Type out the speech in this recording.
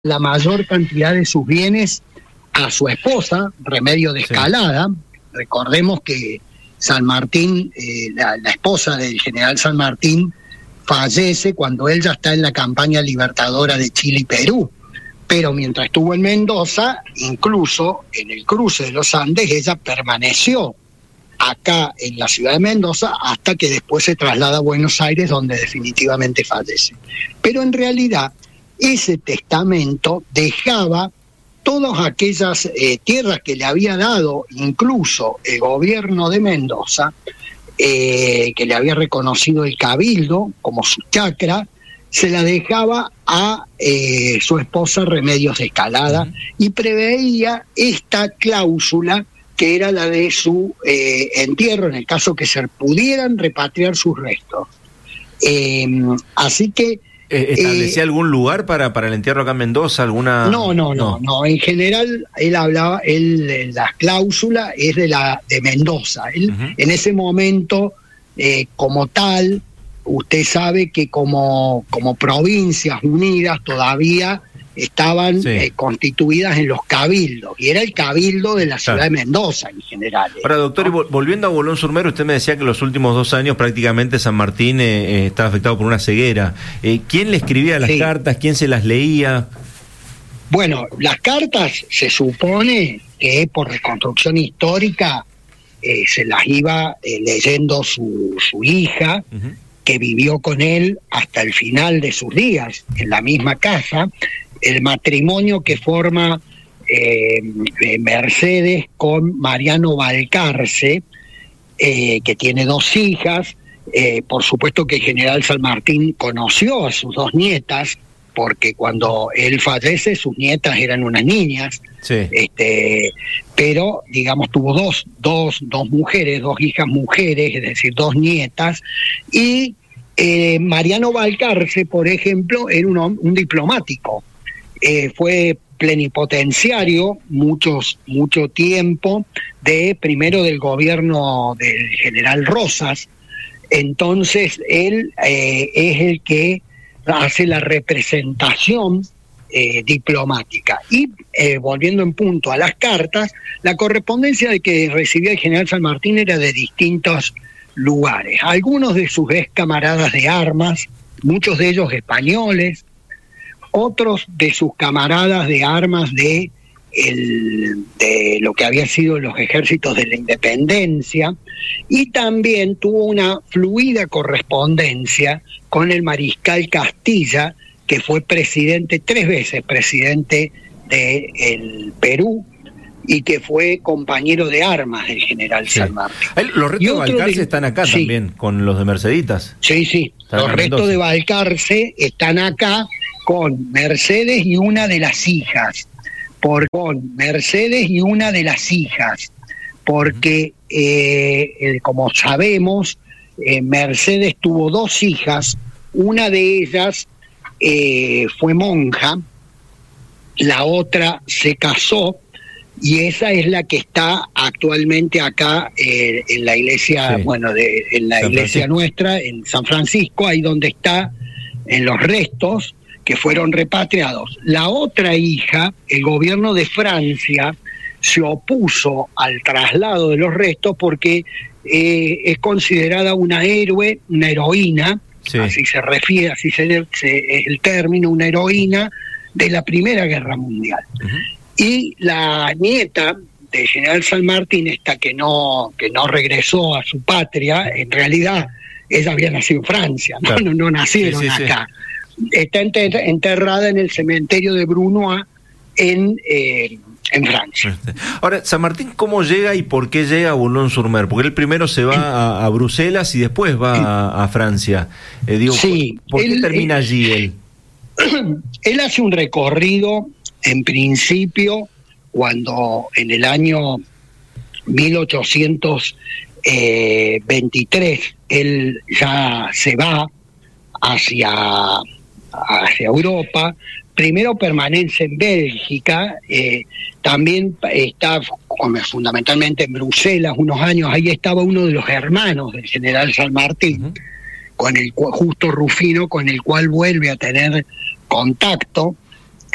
la mayor cantidad de sus bienes a su esposa, Remedio de Escalada. Sí. Recordemos que San Martín, la esposa del general San Martín, fallece cuando él ya está en la campaña libertadora de Chile y Perú. Pero mientras estuvo en Mendoza, incluso en el cruce de los Andes, ella permaneció acá en la ciudad de Mendoza hasta que después se traslada a Buenos Aires, donde definitivamente fallece. Pero en realidad ese testamento dejaba todas aquellas tierras que le había dado incluso el gobierno de Mendoza, que le había reconocido el cabildo como su chacra, se la dejaba a su esposa Remedios de Escalada, y preveía esta cláusula que era la de su entierro en el caso que se pudieran repatriar sus restos. Así que ¿establecía algún lugar para el entierro acá en Mendoza? ¿Alguna? No. En general, él hablaba, la cláusula es de Mendoza. Él, en ese momento, como tal, usted sabe que como provincias unidas todavía estaban constituidas en los cabildos, y era el cabildo de la ciudad de Mendoza en general. Ahora, doctor, ¿no? Y volviendo a Bolón-sur-Mer, usted me decía que los últimos 2 años prácticamente San Martín estaba afectado por una ceguera. ¿Quién le escribía las cartas? ¿Quién se las leía? Bueno, las cartas se supone que por reconstrucción histórica se las iba leyendo su hija, que vivió con él hasta el final de sus días en la misma casa. El matrimonio que forma Mercedes con Mariano Balcarce, que tiene 2 hijas. Por supuesto que el general San Martín conoció a sus 2 nietas, porque cuando él fallece sus nietas eran unas niñas, pero digamos tuvo dos mujeres, 2 hijas mujeres, es decir, 2 nietas, y Mariano Balcarce, por ejemplo, era un diplomático. Fue plenipotenciario mucho tiempo primero del gobierno del general Rosas. Entonces él es el que hace la representación diplomática. Y volviendo en punto a las cartas, la correspondencia de que recibía el general San Martín era de distintos lugares. Algunos de sus ex camaradas de armas, muchos de ellos españoles, otros de sus camaradas de armas de lo que había sido los ejércitos de la independencia, y también tuvo una fluida correspondencia con el mariscal Castilla, que fue 3 veces presidente del Perú, y que fue compañero de armas del general San Martín. Los restos de Balcarce están acá también, con los de Merceditas. Sí, los restos de Balcarce están acá con Mercedes y una de las hijas, porque como sabemos, Mercedes tuvo 2 hijas, una de ellas fue monja, la otra se casó, y esa es la que está actualmente acá en la iglesia, en la iglesia nuestra, en San Francisco, ahí donde está en los restos que fueron repatriados. La otra hija, el gobierno de Francia se opuso al traslado de los restos porque es considerada una héroe, una heroína, así se refiere, es el término, una heroína de la Primera Guerra Mundial. Y la nieta del general San Martín, esta que no regresó a su patria, en realidad ella había nacido en Francia, no nacieron acá. Está enterrada en el cementerio de Brunois en Francia. Ahora, San Martín, ¿cómo llega y por qué llega a Boulogne-sur-Mer? Porque él primero se va a Bruselas y después va a Francia. ¿Por qué termina allí él? Él hace un recorrido, en principio, cuando en el año 1823 él ya se va hacia Europa. Primero permanece en Bélgica, también está fundamentalmente en Bruselas unos años. Ahí estaba uno de los hermanos del general San Martín, con el Justo Rufino, con el cual vuelve a tener contacto,